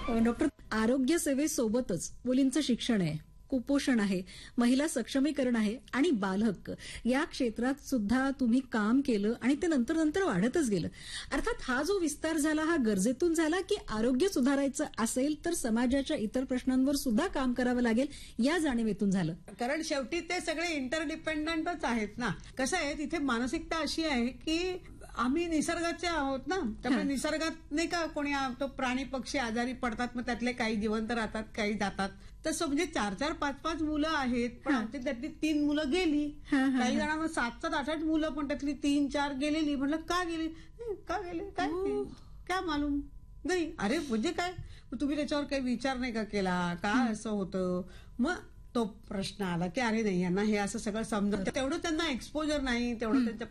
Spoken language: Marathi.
डॉक्टर, आरोग्य सेवेसोबतच मुलींचं शिक्षण आहे, कुपोषण आहे, महिला सक्षमीकरण आहे आणि बालहक्क या क्षेत्रात सुद्धा तुम्ही काम केलं आणि ते नंतर नंतर वाढतच गेलं. अर्थात हा जो विस्तार झाला हा गरजेतून झाला की आरोग्य सुधारायचं असेल तर समाजाच्या इतर प्रश्नांवर सुद्धा काम करावं लागेल या जाणीवेतून झालं? कारण शेवटी ते सगळे इंटरडिपेंडंटच आहेत ना. कसं आहे, तिथे मानसिकता अशी आहे की आम्ही निसर्गाचे आहोत ना, त्यामुळे निसर्गात नाही का कोणी तो प्राणी पक्षी आजारी पडतात, मग त्यातले काही जिवंत राहतात, काही जातात. तसं म्हणजे 4-4, 5-5 मुलं आहेत, पण आमची त्यातली 3 मुलं गेली. काही जणांना 7-7, 8-8 मुलं, पण त्यातली 3-4 गेलेली. म्हटलं का गेली? का गेले काय मालूम नाही. अरे म्हणजे काय, तुम्ही त्याच्यावर काही विचार नाही का केला का असं होतं? मग तो प्रश्न आला की अरे नाही, यांना हे असं सगळं समजत, तेवढं त्यांना एक्सपोजर नाही, तेवढं त्यांच्या